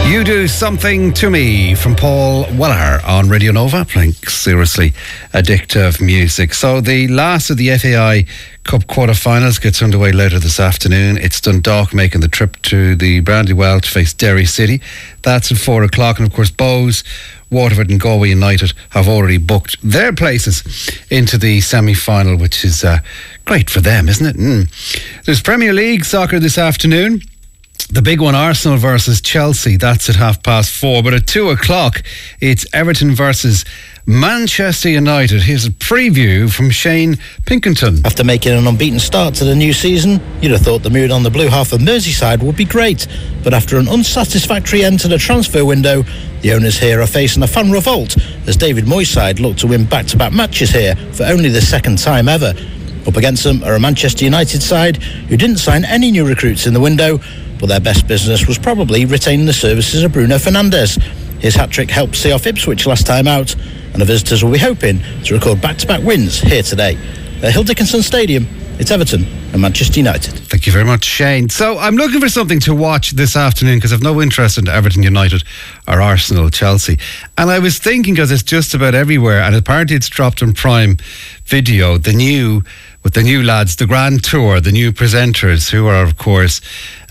You Do Something to Me from Paul Weller on Radio Nova, playing seriously addictive music. So the last of the FAI Cup quarter-finals gets underway later this afternoon. It's Dundalk making the trip to the Brandywell to face Derry City. That's at 4 o'clock. And of course, Bohs, Waterford and Galway United have already booked their places into the semi-final, which is great for them, isn't it? There's Premier League soccer this afternoon. The big one, Arsenal versus Chelsea, that's at 4:30. But at 2 o'clock, it's Everton versus Manchester United. Here's a preview from Shane Pinkerton. After making an unbeaten start to the new season, you'd have thought the mood on the blue half of Merseyside would be great. But after an unsatisfactory end to the transfer window, the owners here are facing a fan revolt as David Moyes' side look to win back-to-back matches here for only the second time ever. Up against them are a Manchester United side who didn't sign any new recruits in the window, but their best business was probably retaining the services of Bruno Fernandes. His hat-trick helped see off Ipswich last time out, and the visitors will be hoping to record back-to-back wins here today. At Hill Dickinson Stadium, it's Everton and Manchester United. Thank you very much, Shane. So I'm looking for something to watch this afternoon because I've no interest in Everton United or Arsenal Chelsea. And I was thinking, because it's just about everywhere, and apparently it's dropped on Prime Video, with the new lads, the Grand Tour, the new presenters, who are, of course,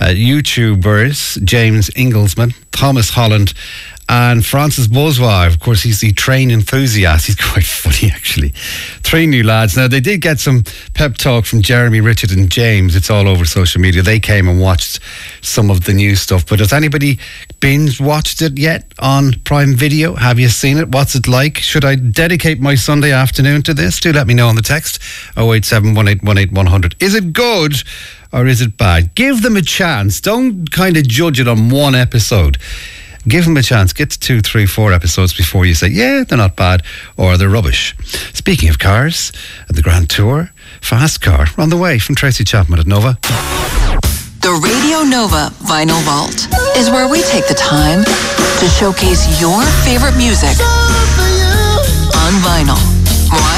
YouTubers, James Inglesman, Thomas Holland, and Francis Bourgeois. Of course, he's the train enthusiast. He's quite funny, actually. 3 new lads. Now, they did get some pep talk from Jeremy, Richard and James. It's all over social media. They came and watched some of the new stuff. But has anybody binge-watched it yet on Prime Video? Have you seen it? What's it like? Should I dedicate my Sunday afternoon to this? Do let me know on the text 087 181 100. Is it good or is it bad? Give them a chance. Don't kind of judge it on one episode. Give them a chance. Get to 2, 3, 4 episodes before you say, yeah, they're not bad or they're rubbish. Speaking of cars, at the Grand Tour, Fast Car on the way from Tracy Chapman at Nova. The Radio Nova Vinyl Vault is where we take the time to showcase your favorite music on vinyl. Why?